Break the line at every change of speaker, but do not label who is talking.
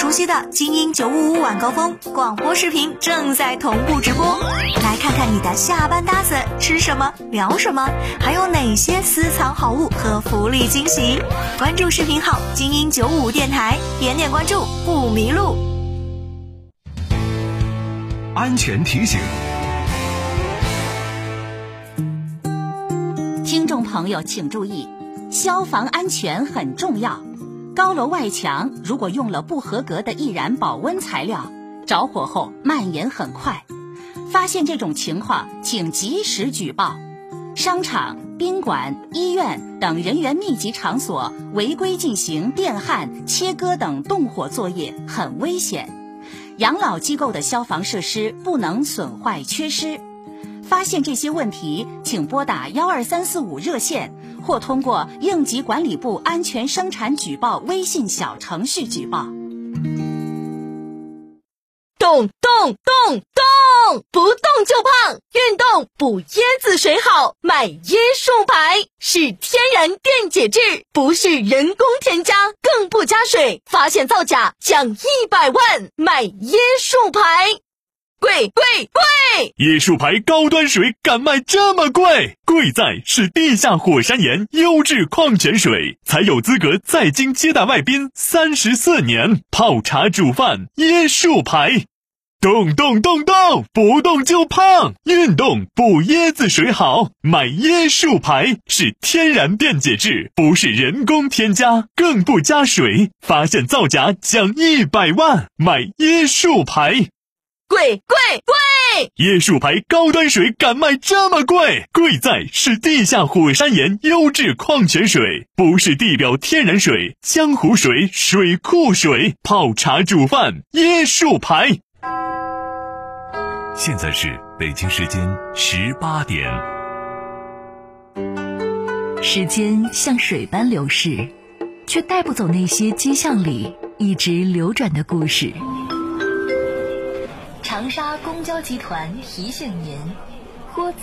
熟悉的精英955晚高峰广播视频正在同步直播，来看看你的下班搭子吃什么聊什么，还有哪些私藏好物和福利惊喜。关注视频号精英955电台，点点关注不迷路。
安全提醒，
听众朋友请注意，消防安全很重要。高楼外墙如果用了不合格的易燃保温材料，着火后蔓延很快。发现这种情况，请及时举报。商场、宾馆、医院等人员密集场所违规进行电焊、切割等动火作业很危险。养老机构的消防设施不能损坏缺失。发现这些问题，请拨打12345热线，或通过应急管理部安全生产举报微信小程序举报。
动动动动，不动就胖，运动补椰子水好，买椰树牌，是天然电解质，不是人工添加，更不加水，发现造假奖100万，买椰树牌。贵贵贵！
椰树牌高端水敢卖这么贵？贵在是地下火山岩优质矿泉水，才有资格在京接待外宾34年，泡茶煮饭椰树牌。动动动动，不动就胖，运动补椰子水好，买椰树牌，是天然电解质，不是人工添加，更不加水，发现造假奖100万，买椰树牌。
贵贵贵！
椰树牌高端水敢卖这么贵？贵在是地下火山岩优质矿泉水，不是地表天然水、江湖水、水库水，泡茶煮饭椰树牌。
现在是北京时间18点。
时间像水般流逝，却带不走那些街巷里一直流转的故事。
长沙公交集团提醒您：